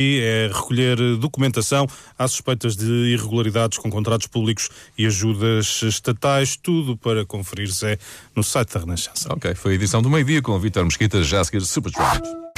é recolher documentação às suspeitas de irregularidades com contratos públicos e ajudas estatais, tudo para conferir, Zé, no site da Renascença. Ok, foi a edição do meio-dia com o Vítor Mesquita, já a seguir Supertramp.